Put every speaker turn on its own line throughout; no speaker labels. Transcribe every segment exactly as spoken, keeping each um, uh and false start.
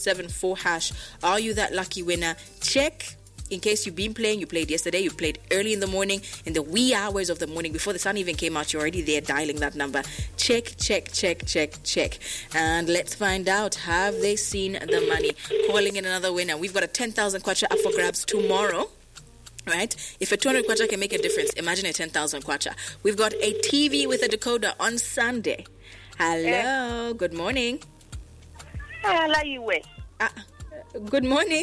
seven four hash. Are you that lucky winner? Check. In case you've been playing, you played yesterday, you played early in the morning, in the wee hours of the morning, before the sun even came out, you're already there dialing that number. Check, check, check, check, check. And let's find out, have they seen the money? Calling in another winner. We've got a ten thousand kwacha up for grabs tomorrow. Right? If a two hundred kwacha can make a difference, imagine a ten thousand kwacha. We've got a T V with a decoder on Sunday. Hello, good morning.
Hello, you way.
Uh, good morning.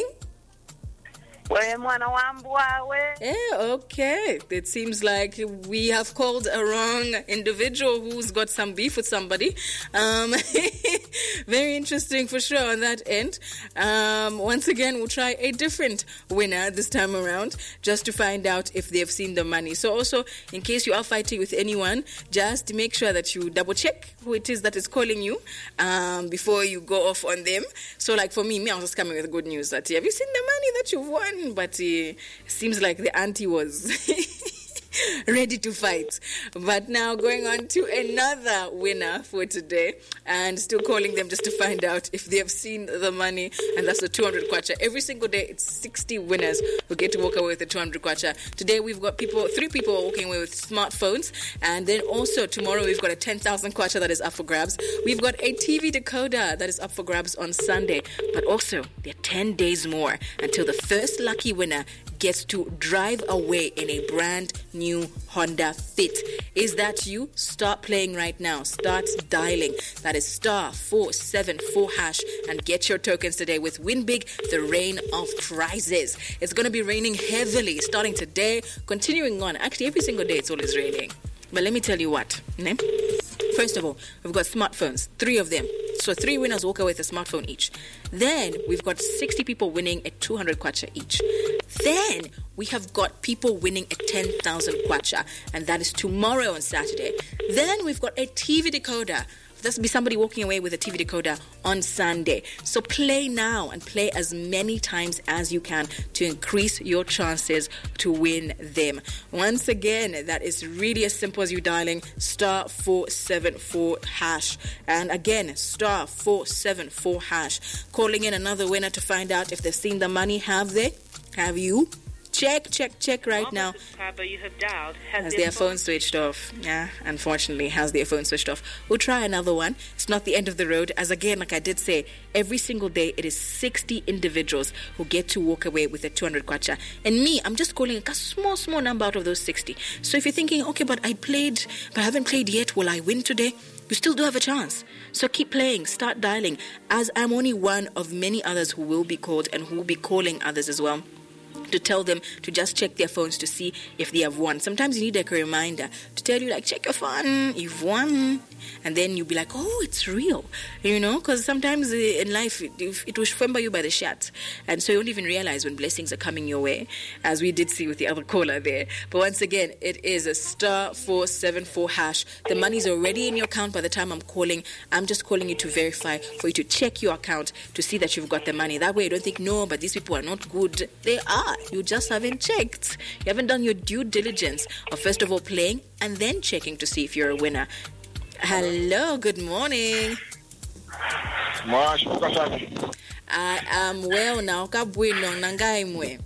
Eh, okay. It seems like we have called a wrong individual who's got some beef with somebody. Um, very interesting for sure on that end. Um, once again, we'll try a different winner this time around just to find out if they've seen the money. So also, in case you are fighting with anyone, just make sure that you double check who it is that is calling you um, before you go off on them. So like for me, me, I was just coming with good news that, have you seen the money that you've won? But it uh, seems like the auntie was ready to fight. But now going on to another winner for today and still calling them just to find out if they have seen the money, and that's the two hundred kwacha. Every single day it's sixty winners who get to walk away with the two hundred kwacha. Today we've got people, three people walking away with smartphones, and then also tomorrow we've got a ten thousand kwacha that is up for grabs. We've got a T V decoder that is up for grabs on Sunday, but also there are ten days more until the first lucky winner gets to drive away in a brand new Honda Fit. Is that you? Start playing right now. Start dialing. That is star four seven four hash and get your tokens today with Win Big, the rain of prizes. It's going to be raining heavily starting today, continuing on. Actually, every single day it's always raining. But let me tell you what. Ne? First of all, we've got smartphones, three of them. So three winners walk away with a smartphone each. Then we've got sixty people winning a two hundred kwacha each. Then we have got people winning a ten thousand kwacha, and that is tomorrow on Saturday. Then we've got a T V decoder. There'll be somebody walking away with a T V decoder on Sunday. So play now and play as many times as you can to increase your chances to win them. Once again, that is really as simple as you dialing star four seven four hash. And again, star four seven four hash. Calling in another winner to find out if they've seen the money. Have they? Have you? Check, check, check right now.
You have dialed has,
has their phone switched off. Yeah, unfortunately, has their phone switched off. We'll try another one. It's not the end of the road. As again, like I did say, every single day, it is sixty individuals who get to walk away with a two hundred kwacha. And me, I'm just calling a small, small number out of those sixty. So if you're thinking, okay, but I played, but I haven't played yet, will I win today? You still do have a chance. So keep playing, start dialing, as I'm only one of many others who will be called and who will be calling others as well, to tell them to just check their phones to see if they have won. Sometimes you need like a reminder to tell you, like, check your phone, you've won. And then you'll be like, oh, it's real. You know, because sometimes in life, it, it will remember you by the shot. And so you don't even realize when blessings are coming your way, as we did see with the other caller there. But once again, it is a star four seven four hash. The money's already in your account by the time I'm calling. I'm just calling you to verify, for you to check your account to see that you've got the money. That way you don't think, no, but these people are not good. They are. You just haven't checked. You haven't done your due diligence of first of all playing and then checking to see if you're a winner. Hello, good morning. I am well now. Bueno, nangai mwe.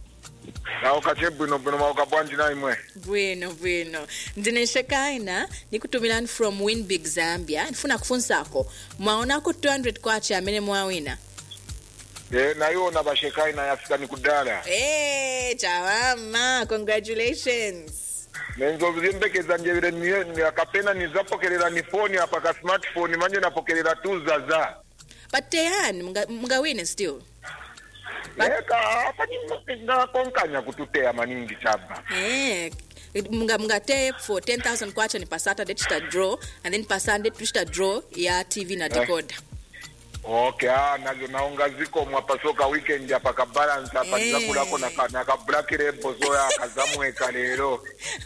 Bueno, bueno. Ndine shekaina nikutumilani from Win Big Zambia. Nfuna kufunsako. Mwaona ku two hundred kwacha amene mwawina.
Eh, nayona bashekaina yafika nikudala.
Eh, chawama, congratulations.
Nenzo zimbekeza njebire ni akapena nizapokelera ni phone hapa ka smartphone manje napokelera tu zaza.
But Tehan mga win still.
Eka hapa ni nga konkanya kututea maningi chaba.
Eh, mga mga te for ten thousand kwacha ni pa Saturday to draw, and then pa Sunday to draw ya T V na decoder.
Eh. Okay, ah, nazo naonga ziko mwapasoka weekend hapa ka balance hapa hey. Zakula kona na ka black rebel so ya kazamwe kalero.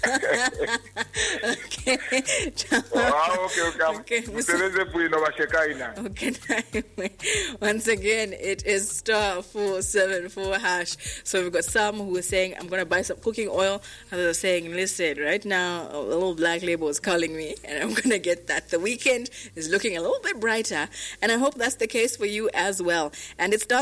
Okay.
Oh, okay, okay. Mseleze puino bashekaina.
Okay. Once again, it is star four seven four hash. So we've got some who are saying, I'm going to buy some cooking oil. Others are saying, listen, right now, a little black label is calling me and I'm going to get that. The weekend is looking a little bit brighter, and I hope that's the case for you as well. And it starts